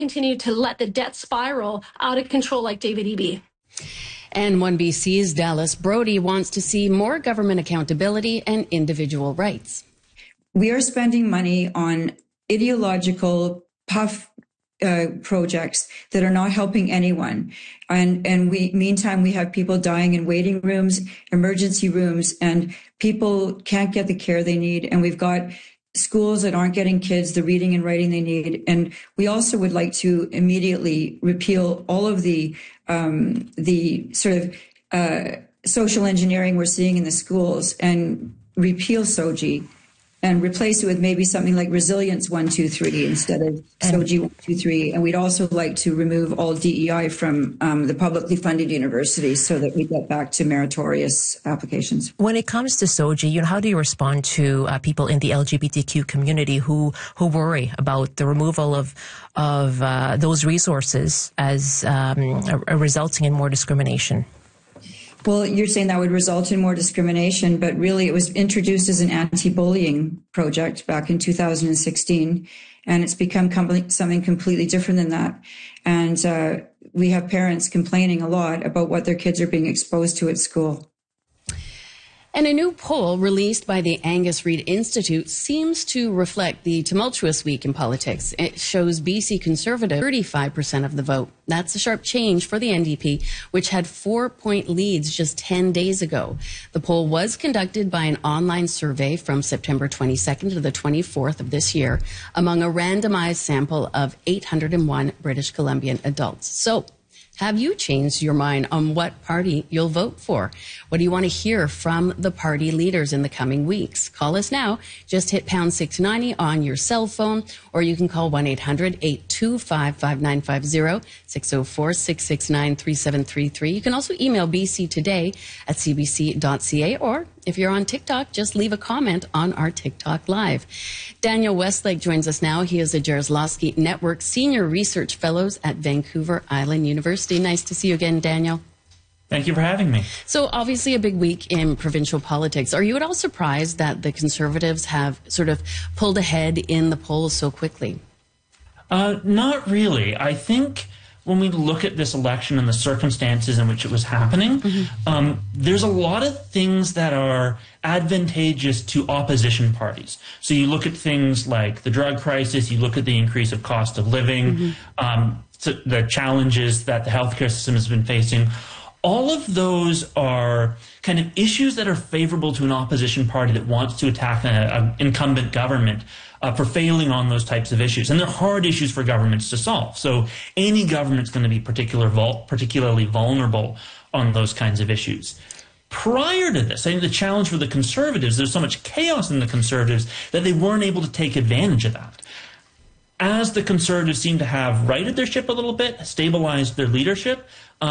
continue to let the debt spiral out of control like David Eby. And 1BC's Dallas Brody wants to see more government accountability and individual rights. We are spending money on ideological puff projects that are not helping anyone. Meantime, we have people dying in waiting rooms, emergency rooms, and people can't get the care they need. And we've got schools that aren't getting kids the reading and writing they need. And we also would like to immediately repeal all of the sort of social engineering we're seeing in the schools and repeal SOGI and replace it with maybe something like Resilience 123 instead of SOGI 123. And we'd also like to remove all DEI from the publicly funded universities so that we get back to meritorious applications. When it comes to SOGI, how do you respond to people in the LGBTQ community who worry about the removal of those resources as resulting in more discrimination? Well, you're saying that would result in more discrimination, but really it was introduced as an anti-bullying project back in 2016, and it's become something completely different than that. And we have parents complaining a lot about what their kids are being exposed to at school. And a new poll released by the Angus Reid Institute seems to reflect the tumultuous week in politics. It shows BC Conservative 35% of the vote. That's a sharp change for the NDP, which had 4-point leads just 10 days ago. The poll was conducted by an online survey from September 22nd to the 24th of this year among a randomized sample of 801 British Columbian adults. So, have you changed your mind on what party you'll vote for? What do you want to hear from the party leaders in the coming weeks? Call us now. Just hit pound 690 on your cell phone, or you can call 1-800-825-5950, 604-669-3733. You can also email bctoday@cbc.ca, or if you're on TikTok, just leave a comment on our TikTok Live. Daniel Westlake joins us now. He is a Jarislowsky Network Senior Research Fellows at Vancouver Island University. Nice to see you again, Daniel. Thank you for having me. So obviously a big week in provincial politics. Are you at all surprised that the Conservatives have sort of pulled ahead in the polls so quickly? Not really. I think when we look at this election and the circumstances in which it was happening, there's a lot of things that are advantageous to opposition parties. So you look at things like the drug crisis, you look at the increase of cost of living, the challenges that the healthcare system has been facing. All of those are kind of issues that are favorable to an opposition party that wants to attack an incumbent government for failing on those types of issues. And they're hard issues for governments to solve. So any government's going to be particularly vulnerable on those kinds of issues. Prior to this, I think the challenge for the Conservatives, there's so much chaos in the Conservatives that they weren't able to take advantage of that. As the Conservatives seem to have righted their ship a little bit, stabilized their leadership,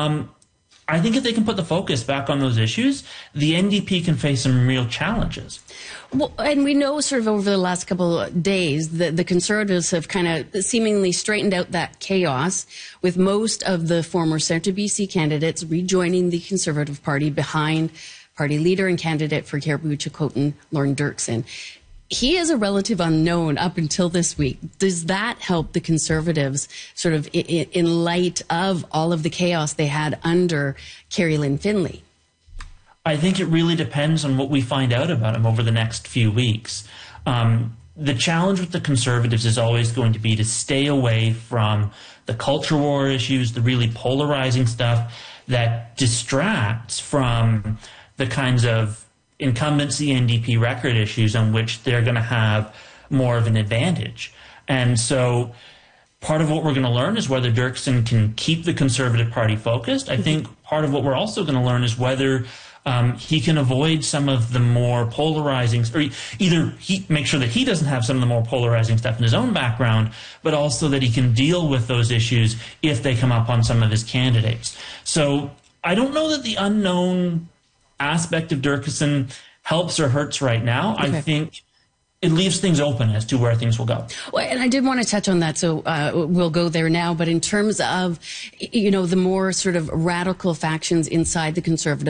I think if they can put the focus back on those issues, the NDP can face some real challenges. Well, and we know sort of over the last couple of days that the Conservatives have kind of seemingly straightened out that chaos, with most of the former Centre BC candidates rejoining the Conservative Party behind party leader and candidate for Cariboo-Chilcotin, Lorne Dirksen. He is a relative unknown up until this week. Does that help the Conservatives sort of in light of all of the chaos they had under Kerry Lynn Finlay? I think it really depends on what we find out about him over the next few weeks. The challenge with the Conservatives is always going to be to stay away from the culture war issues, the really polarizing stuff that distracts from the kinds of incumbency NDP record issues on which they're going to have more of an advantage. And so part of what we're going to learn is whether Dirksen can keep the Conservative Party focused. I think part of what we're also going to learn is whether he can avoid some of the more polarizing, or either he make sure that he doesn't have some of the more polarizing stuff in his own background, but also that he can deal with those issues if they come up on some of his candidates. So I don't know that the unknown aspect of Dirksen helps or hurts right now. Okay. I think it leaves things open as to where things will go. Well, and I did want to touch on that, so we'll go there now. But in terms of, the more sort of radical factions inside the Conservative